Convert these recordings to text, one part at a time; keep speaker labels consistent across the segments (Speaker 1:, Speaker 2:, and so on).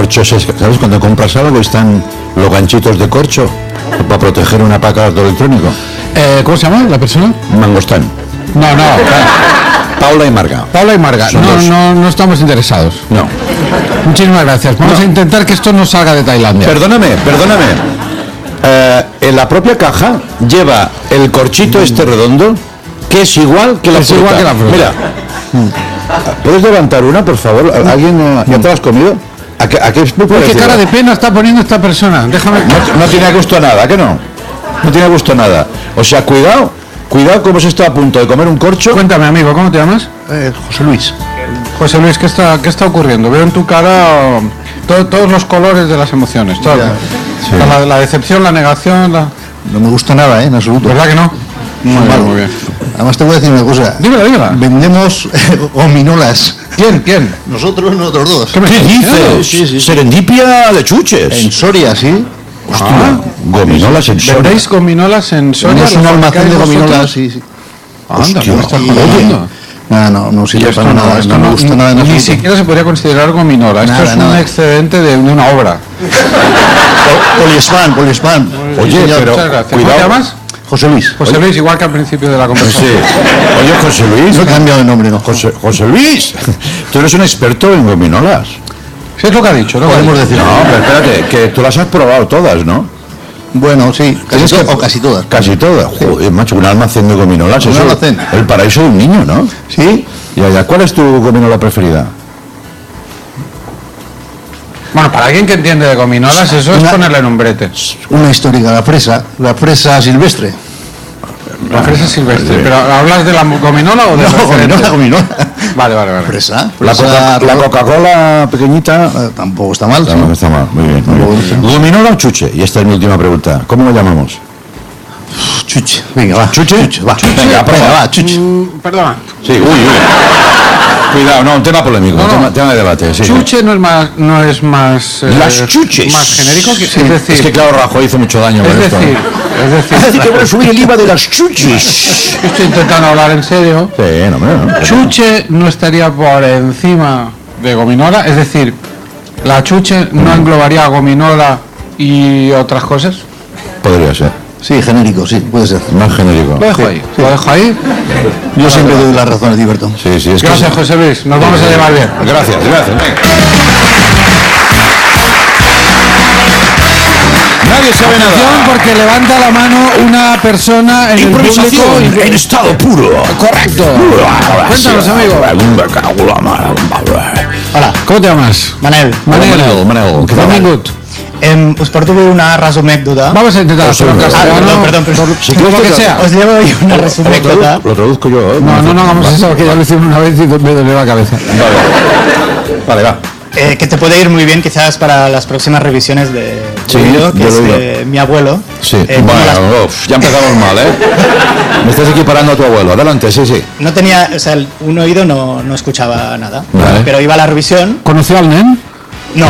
Speaker 1: corcho, ¿sabes? Cuando compras algo están los ganchitos de corcho para proteger un aparato electrónico.
Speaker 2: ¿Cómo se llama la persona?
Speaker 1: Mangostán.
Speaker 2: No.
Speaker 1: Paula y Marga.
Speaker 2: Paula y Marga. No estamos interesados.
Speaker 1: No.
Speaker 2: Muchísimas gracias. Vamos a intentar que esto no salga de Tailandia.
Speaker 1: Perdóname. En la propia caja lleva el corchito este redondo, que es igual que la fruta. Mira, ¿puedes levantar una, por favor? ¿Alguien ya te la has comido? ¿A qué es muy
Speaker 2: ¿Qué cara de pena está poniendo esta persona? Déjame.
Speaker 1: No tiene gusto a nada, ¿qué no? No tiene gusto a nada. O sea, cuidado como se está a punto de comer un corcho.
Speaker 2: Cuéntame, amigo, ¿cómo te llamas?
Speaker 3: José Luis.
Speaker 2: José Luis, ¿qué está ocurriendo? Veo en tu cara todos los colores de las emociones. Sí. La decepción, la negación.
Speaker 3: No me gusta nada, en absoluto.
Speaker 2: ¿Verdad que no?
Speaker 3: Muy bien. Además te voy a decir una cosa.
Speaker 2: Dímela.
Speaker 3: Vendemos gominolas.
Speaker 2: ¿Quién?
Speaker 3: Nosotros dos.
Speaker 1: ¿Qué dices?
Speaker 3: Sí.
Speaker 1: Serendipia de chuches.
Speaker 3: En Soria, sí.
Speaker 1: Hostia, gominolas en Soria.
Speaker 2: ¿Vendéis gominolas en Soria?
Speaker 3: Es un almacén de gominolas, sí.
Speaker 2: Anda,
Speaker 3: Hostia,
Speaker 2: ¿me estás
Speaker 3: oye.
Speaker 2: jodiendo?
Speaker 3: No sirve para nada. Esto no me gusta nada en
Speaker 2: Ni
Speaker 3: absoluto.
Speaker 2: siquiera se podría considerar gominola. Esto es un excedente de una obra.
Speaker 3: Poliespan.
Speaker 1: Oye, pero
Speaker 2: cuidado. ¿Cómo te llamas?
Speaker 3: José Luis.
Speaker 2: José Luis, igual que al principio de la conversación.
Speaker 1: Sí. Oye, José Luis.
Speaker 3: No he cambiado de nombre, no.
Speaker 1: José Luis, tú eres un experto en gominolas.
Speaker 2: Sí, es lo que ha dicho, ¿no?
Speaker 3: Podemos decir.
Speaker 1: No, pero espérate, que tú las has probado todas, ¿no?
Speaker 3: Bueno, sí, casi todas.
Speaker 1: Casi todas. Joder, macho, un almacén de gominolas.
Speaker 3: Un
Speaker 1: Eso,
Speaker 3: almacén.
Speaker 1: El paraíso de un niño, ¿no?
Speaker 3: Sí.
Speaker 1: Ya. ¿Cuál es tu gominola preferida?
Speaker 2: Bueno, para alguien que entiende de gominolas, eso es ponerle en un brete.
Speaker 3: Una histórica, la fresa silvestre.
Speaker 2: La fresa silvestre. ¿Pero hablas de la gominola o de la
Speaker 3: gominola?
Speaker 2: Vale.
Speaker 3: Fresa.
Speaker 1: La Coca-Cola pequeñita.
Speaker 3: Tampoco está mal.
Speaker 1: Tampoco está mal, muy bien. ¿Gominola o chuche? Y esta es mi última pregunta. ¿Cómo lo llamamos?
Speaker 3: Chuche. Venga, va.
Speaker 1: ¿Chuche?
Speaker 3: Va.
Speaker 1: Venga,
Speaker 3: va, chuche.
Speaker 2: Perdona.
Speaker 1: Sí, uy. Cuidado, no, un tema polémico, tema de debate. Sí,
Speaker 2: chuche no es más
Speaker 1: las chuches.
Speaker 2: Más genérico que,
Speaker 3: sí.
Speaker 1: Es que claro, Rajoy hizo mucho daño con esto.
Speaker 2: Es decir
Speaker 1: que voy a subir el IVA de las chuches.
Speaker 2: Estoy intentando hablar en serio.
Speaker 1: Sí, no.
Speaker 2: Chuche no estaría por encima de gominola, es decir, la chuche no englobaría gominola y otras cosas.
Speaker 1: Podría ser.
Speaker 3: Sí, genérico, sí, puede ser.
Speaker 1: Más genérico.
Speaker 2: Lo dejo ahí. Lo dejo ahí.
Speaker 3: Yo siempre doy las razones, Diverto.
Speaker 1: Sí, es que
Speaker 2: gracias, José Luis. Nos vamos a llevar bien.
Speaker 1: Gracias. Nadie sabe nada.
Speaker 2: Porque levanta la mano una persona en el público
Speaker 1: en estado puro.
Speaker 2: Correcto. Cuéntanos, amigo.
Speaker 4: Hola,
Speaker 2: ¿Cómo te llamas?
Speaker 4: Manel.
Speaker 1: Manel.
Speaker 2: Benvingut.
Speaker 4: Us porto una resumècdota.
Speaker 2: Vamos a intentar hacerlo en castellano.
Speaker 4: Perdón.
Speaker 2: Si quieres lo que sea.
Speaker 4: Os llevo una resumècdota.
Speaker 1: Lo traduzco yo.
Speaker 2: No hagamos eso, que ya lo hicimos una vez y me dolió la cabeza.
Speaker 1: Vale, va.
Speaker 4: Que te puede ir muy bien quizás para las próximas revisiones de vídeo, que es de mi abuelo.
Speaker 1: Sí, bueno, ya empezamos mal, ¿eh? Me estás equiparando a tu abuelo. Adelante, sí.
Speaker 4: No tenía, o sea, un oído no escuchaba nada,
Speaker 1: vale.
Speaker 4: pero iba a la revisión.
Speaker 2: ¿Conoció al nen?
Speaker 4: No.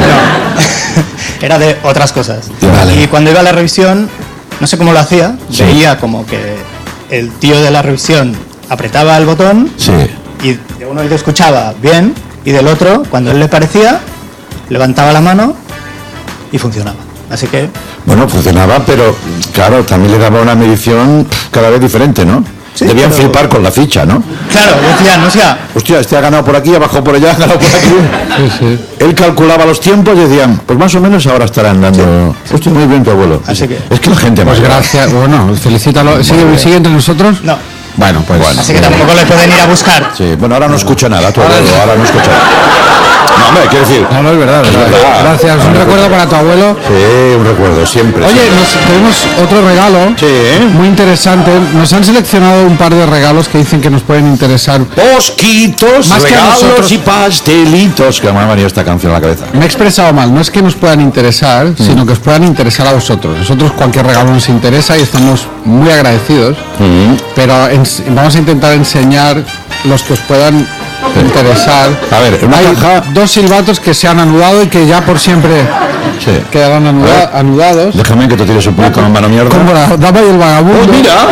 Speaker 4: Era de otras cosas.
Speaker 1: Vale.
Speaker 4: Y cuando iba a la revisión, no sé cómo lo hacía, veía como que el tío de la revisión apretaba el botón y de un oído escuchaba bien y del otro, cuando él le parecía, levantaba la mano y funcionaba. Así que...
Speaker 1: Bueno, funcionaba, pero claro, también le daba una medición cada vez diferente, ¿no?
Speaker 4: Sí,
Speaker 1: debían flipar con la ficha, ¿no?
Speaker 4: Claro, decían, o sea...
Speaker 1: Hostia, este ha ganado por aquí, ha bajado por allá, ha ganado por aquí.
Speaker 2: Sí.
Speaker 1: Él calculaba los tiempos y decían, pues más o menos ahora estarán dando... Hostia, muy bien tu abuelo.
Speaker 4: Así que...
Speaker 1: Es que la gente...
Speaker 2: Pues gracias, bueno, felicítalo. ¿Sigue entre nosotros?
Speaker 4: No.
Speaker 2: Bueno, pues...
Speaker 4: Así que tampoco le pueden ir a buscar.
Speaker 1: Sí, bueno, ahora no escucha nada, tu abuelo, ahora no escucha nada. No, hombre, quiero decir...
Speaker 2: No, es verdad. Gracias, un recuerdo para tu abuelo.
Speaker 1: Sí, un recuerdo, siempre.
Speaker 2: Oye, tenemos otro regalo muy interesante. Nos han seleccionado un par de regalos que dicen que nos pueden interesar.
Speaker 1: Posquitos,
Speaker 2: más
Speaker 1: regalos
Speaker 2: que a nosotros,
Speaker 1: y pastelitos. Que me ha venido esta canción a la cabeza.
Speaker 2: Me he expresado mal, no es que nos puedan interesar, sino que os puedan interesar a vosotros. Nosotros cualquier regalo nos interesa y estamos muy agradecidos, pero vamos a intentar enseñar los que os puedan interesar.
Speaker 1: A ver,
Speaker 2: hay
Speaker 1: caja...
Speaker 2: dos silbatos que se han anudado y que ya por siempre quedarán anudados.
Speaker 1: Déjame que te tires un poco con mano mierda.
Speaker 2: Como la dama y el vagabundo.
Speaker 1: ¡Oh, mira!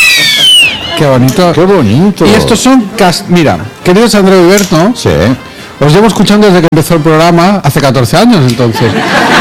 Speaker 2: Qué bonito.
Speaker 1: ¡Qué bonito!
Speaker 2: Y estos son... Mira, queridos Andreu y Berto, Os llevo escuchando desde que empezó el programa, hace 14 años, entonces.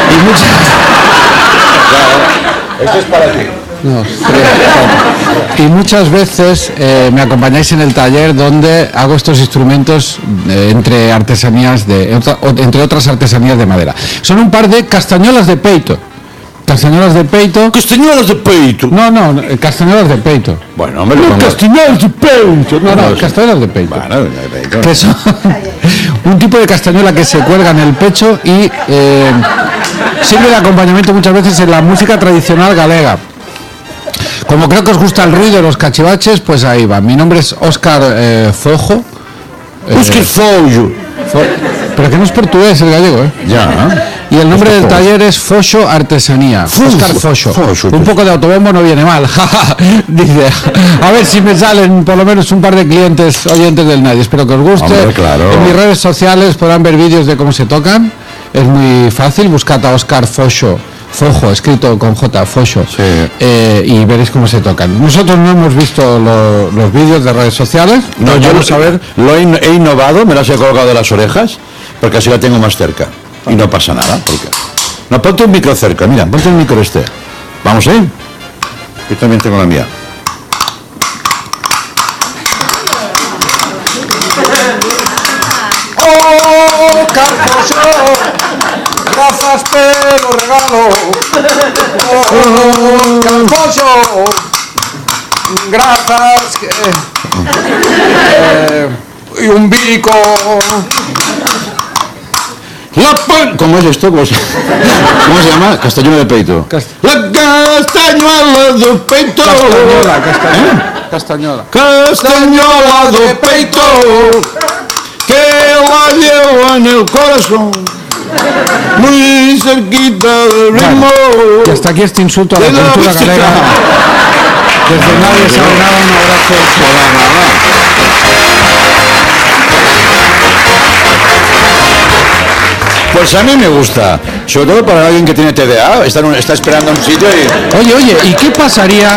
Speaker 1: Esto es para ti.
Speaker 2: No, y muchas veces me acompañáis en el taller donde hago estos instrumentos entre otras artesanías de madera. Son un par de castañuelas de peito. Castañuelas de peito.
Speaker 1: ¿Castañuelas de peito?
Speaker 2: No, castañuelas de peito.
Speaker 1: Bueno, hombre,
Speaker 2: no, castañuelas de peito. No, castañuelas de peito.
Speaker 1: Bueno, de peito.
Speaker 2: Que son un tipo de castañuela que se cuelga en el pecho y sirve de acompañamiento muchas veces en la música tradicional galega. Como creo que os gusta el ruido de los cachivaches, pues ahí va. Mi nombre es Óscar Fojo.
Speaker 1: Óscar Fojo.
Speaker 2: Pero que no es portugués el gallego, ¿eh?
Speaker 1: Ya.
Speaker 2: Y el nombre del taller es Foxo Artesanía. Óscar Foxo. Un poco de autobombo no viene mal. Dice, a ver si me salen por lo menos un par de clientes oyentes del Nadie. Espero que os guste.
Speaker 1: Hombre, claro.
Speaker 2: En mis redes sociales podrán ver vídeos de cómo se tocan. Es muy fácil. Buscad a Óscar Foxo. Fojo, escrito con J, Foxo,
Speaker 1: sí.
Speaker 2: Y veréis cómo se tocan. Nosotros no hemos visto los vídeos de redes sociales.
Speaker 1: No, yo lo he innovado, me las he colgado de las orejas, porque así la tengo más cerca. Y no pasa nada, porque... No, ponte un micro cerca, mira, ponte el micro este. Vamos, ¿eh? Yo también tengo la mía.
Speaker 2: ¡Oh, Carfoso! Gracias, pero regalo. ¡Oh, Carfoso! Gracias. Y un bico.
Speaker 1: ¿Cómo es esto? ¿Cómo se llama? Castañuela de peito. La castañuela de peito. Castañuela de peito. Que la llevo en el corazón. Muy cerquita del ritmo.
Speaker 2: Y hasta aquí este insulto a la cultura galega. Desde Nadie sabe nada, un abrazo.
Speaker 1: Pues a mí me gusta, sobre todo para alguien que tiene TDA, está esperando un sitio y...
Speaker 2: Oye, ¿y qué pasaría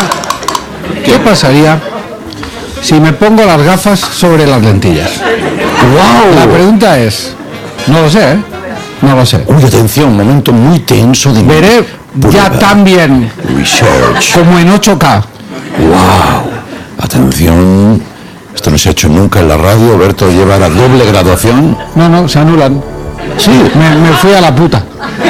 Speaker 2: si me pongo las gafas sobre las lentillas?
Speaker 1: ¡Wow!
Speaker 2: La pregunta es, no lo sé, ¿eh? No lo sé.
Speaker 1: Uy, atención, un momento muy tenso de...
Speaker 2: Veré ya tan bien como en 8K.
Speaker 1: ¡Wow! Atención, esto no se ha hecho nunca en la radio, Berto lleva la doble graduación.
Speaker 2: No, se anulan.
Speaker 1: Sí.
Speaker 2: Me fui a la puta.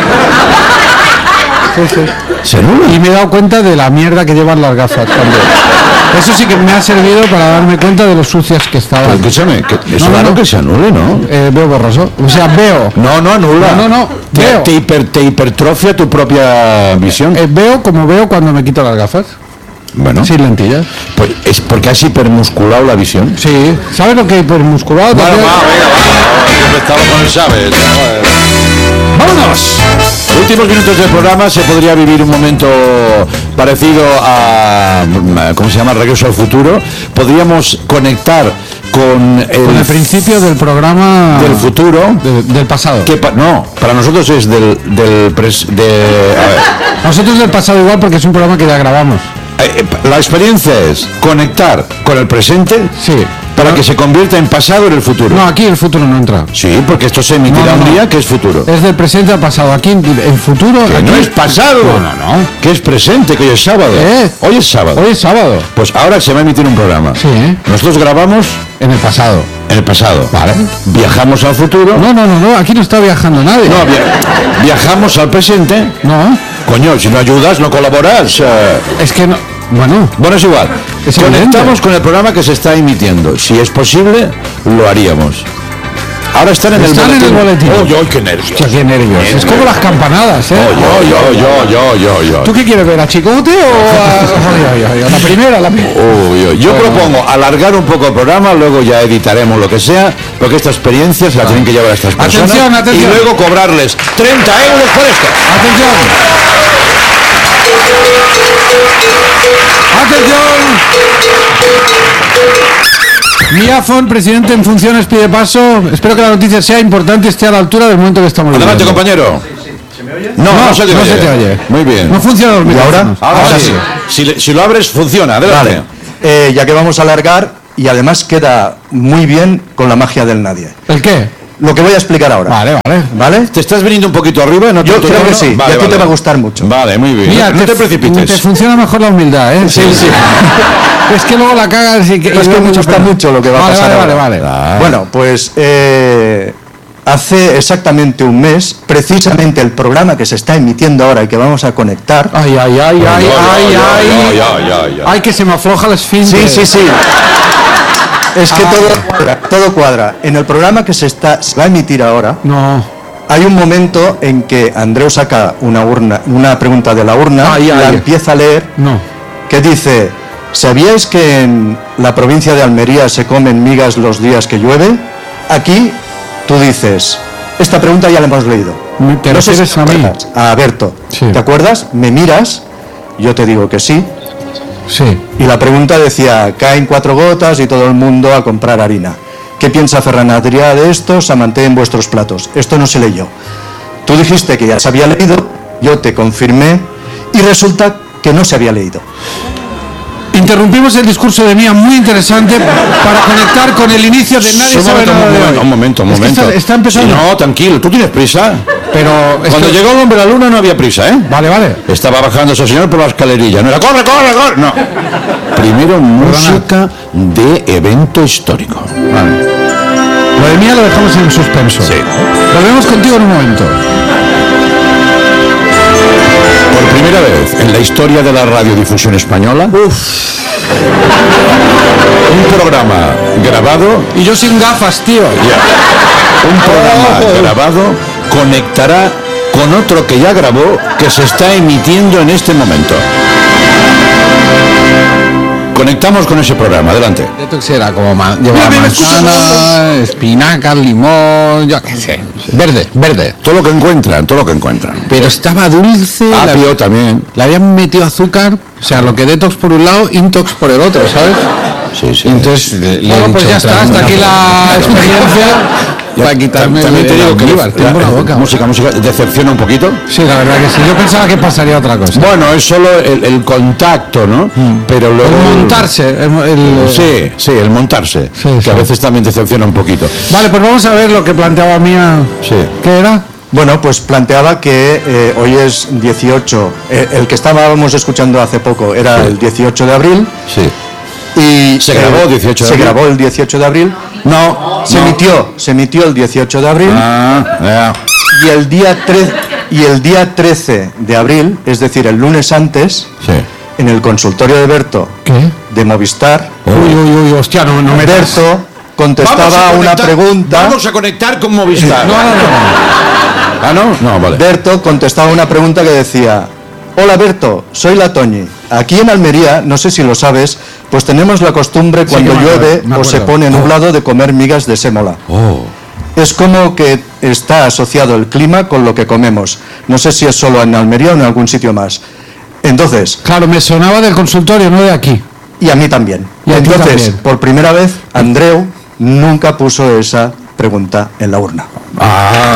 Speaker 2: Sí.
Speaker 1: ¿Se anula?
Speaker 2: Y me he dado cuenta de la mierda que llevan las gafas también. Eso sí que me ha servido para darme cuenta de lo sucias que estaban.
Speaker 1: Pero escúchame, es raro que se anule, ¿no?
Speaker 2: Veo borroso. O sea, veo.
Speaker 1: No anula.
Speaker 2: No. Veo.
Speaker 1: Te hipertrofia tu propia visión.
Speaker 2: Veo como veo cuando me quito las gafas.
Speaker 1: Bueno.
Speaker 2: Sin lentillas.
Speaker 1: Pues es porque has hipermusculado la visión.
Speaker 2: Sí. ¿Sabes lo que es hipermusculado?
Speaker 1: Bueno, venga. Empezamos con el sabes. ¡Vámonos! Últimos minutos del programa. Se podría vivir un momento parecido a... ¿Cómo se llama? Regreso al futuro. Podríamos conectar con el
Speaker 2: principio del programa...
Speaker 1: Del futuro.
Speaker 2: Del pasado.
Speaker 1: No, para nosotros es a ver.
Speaker 2: Nosotros del pasado igual porque es un programa que ya grabamos.
Speaker 1: La experiencia es conectar con el presente,
Speaker 2: sí,
Speaker 1: para que se convierta en pasado en el futuro.
Speaker 2: No, aquí el futuro no entra.
Speaker 1: Sí, porque esto se emitirá un día que es futuro.
Speaker 2: Es del presente al pasado. Aquí en futuro...
Speaker 1: Que
Speaker 2: aquí...
Speaker 1: no es pasado.
Speaker 2: No.
Speaker 1: Que es presente, que hoy es sábado. Hoy es sábado.
Speaker 2: Hoy es sábado.
Speaker 1: Pues ahora se va a emitir un programa.
Speaker 2: Sí.
Speaker 1: Nosotros grabamos...
Speaker 2: En el pasado.
Speaker 1: En el pasado.
Speaker 2: Vale.
Speaker 1: Viajamos al futuro.
Speaker 2: No. Aquí no está viajando nadie.
Speaker 1: No, viajamos al presente.
Speaker 2: No.
Speaker 1: Coño, si no ayudas, no colaboras.
Speaker 2: Es que no... Bueno,
Speaker 1: es igual. Conectamos con el programa que se está emitiendo. Si es posible, lo haríamos. Ahora están en el boletín. ¡Oh, qué nervios!
Speaker 2: Hostia, qué nervios. Es como las campanadas, ¿eh?
Speaker 1: Yo.
Speaker 2: ¿Tú qué quieres ver? ¿A Chicote o a la primera?
Speaker 1: Yo propongo alargar un poco el programa, luego ya editaremos lo que sea, porque esta experiencia se la tienen que llevar a estas personas.
Speaker 2: Atención.
Speaker 1: Y luego cobrarles 30 euros por esto.
Speaker 2: ¡Atención! Miafon, presidente en funciones, pide paso. Espero que la noticia sea importante y esté a la altura del momento que estamos viviendo.
Speaker 1: Adelante, compañero.
Speaker 2: ¿Se me oye?
Speaker 1: No se te oye. Muy bien.
Speaker 2: No funciona los micrófonos.
Speaker 1: Ahora sí. Si lo abres, funciona. Adelante.
Speaker 3: Vale. Ya que vamos a alargar, y además queda muy bien con la magia del nadie.
Speaker 2: ¿El qué?
Speaker 3: lo que voy a explicar ahora. Vale.
Speaker 1: ¿Te estás viniendo un poquito arriba? ¿No?
Speaker 3: Yo creo que sí,
Speaker 1: vale,
Speaker 3: y a ti te va a gustar mucho.
Speaker 1: Vale, muy bien.
Speaker 2: Mira,
Speaker 1: no te precipites.
Speaker 2: Te funciona mejor la humildad, ¿eh?
Speaker 3: Sí.
Speaker 2: Es que luego la cagas y
Speaker 3: Es que me gusta mucho lo que va a pasar ahora.
Speaker 2: Vale.
Speaker 3: Bueno, pues hace exactamente un mes, precisamente el programa que se está emitiendo ahora y que vamos a conectar.
Speaker 2: Ay, que se me afloja la esfínter.
Speaker 3: Sí. Es que todo cuadra. En el programa que se va a emitir ahora, hay un momento en que Andreu saca una pregunta de la urna, la empieza a leer, que dice: ¿sabíais que en la provincia de Almería se comen migas los días que llueve? Aquí tú dices, esta pregunta ya la hemos leído.
Speaker 2: ¿Te refieres a mí?
Speaker 3: A Berto.
Speaker 2: Sí.
Speaker 3: ¿Te acuerdas? Me miras, yo te digo que sí.
Speaker 2: Sí.
Speaker 3: Y la pregunta decía, caen 4 gotas y todo el mundo a comprar harina. ¿Qué piensa Ferran Adrià de esto? Se mantiene en vuestros platos. Esto no se leyó. Tú dijiste que ya se había leído, yo te confirmé y resulta que no se había leído.
Speaker 2: Interrumpimos el discurso de Mía, muy interesante, para conectar con el inicio de Nadie sabe nada de hoy.
Speaker 1: Un momento.
Speaker 2: Está empezando.
Speaker 1: No, tranquilo, tú tienes prisa.
Speaker 2: Pero
Speaker 1: cuando llegó el hombre a la luna no había prisa, ¿eh?
Speaker 2: Vale.
Speaker 1: Estaba bajando ese señor por la escalerilla. No era corre. No. Primero música de evento histórico.
Speaker 2: Vale. Lo de Mía lo dejamos en suspenso.
Speaker 1: Sí.
Speaker 2: Volvemos contigo en un momento.
Speaker 1: Por primera vez en la historia de la radiodifusión española, un programa grabado.
Speaker 2: Y yo sin gafas, tío.
Speaker 1: Un programa grabado conectará con otro que ya grabó, que se está emitiendo en este momento. Conectamos con ese programa, adelante.
Speaker 2: Detox era como llevaba manzana, espinacas, limón, yo qué sé. Verde.
Speaker 1: Todo lo que encuentran.
Speaker 2: Pero estaba dulce.
Speaker 1: Apio también.
Speaker 2: Le habían metido azúcar, o sea, lo que detox por un lado, intox por el otro, ¿sabes?
Speaker 1: Sí.
Speaker 2: Entonces, pues ya está, hasta aquí la experiencia. Para quitarme
Speaker 1: también te digo que
Speaker 2: la boca.
Speaker 1: Música decepciona un poquito.
Speaker 2: Sí, la verdad que sí. Yo pensaba que pasaría otra cosa.
Speaker 1: Bueno, es solo el contacto, ¿no? Pero luego
Speaker 2: el montarse.
Speaker 1: Sí, el montarse. Que a veces también decepciona un poquito.
Speaker 2: Vale, pues vamos a ver lo que planteaba Mía.
Speaker 1: Sí.
Speaker 2: ¿Qué era?
Speaker 3: Bueno, pues planteaba que hoy es 18. El que estábamos escuchando hace poco era el 18 de abril.
Speaker 1: Sí.
Speaker 3: Y
Speaker 1: ¿Se grabó el 18 de abril?
Speaker 3: Se grabó el 18 de abril. No, se emitió el 18 de abril. Y el día 13 de abril, es decir, el lunes antes, en el consultorio de Berto, de Movistar,
Speaker 2: hostia, no me
Speaker 3: Berto contestaba una pregunta.
Speaker 1: Vamos a conectar con Movistar. No, vale.
Speaker 3: Berto contestaba una pregunta que decía: hola Berto, soy la Toñi. Aquí en Almería, no sé si lo sabes, pues tenemos la costumbre cuando llueve o se pone nublado de comer migas de sémola. Es como que está asociado el clima con lo que comemos. No sé si es solo en Almería o en algún sitio más. Entonces...
Speaker 2: Claro, me sonaba del consultorio, no de aquí.
Speaker 3: Y a mí también. Entonces, por primera vez, Andreu nunca puso esa pregunta en la urna.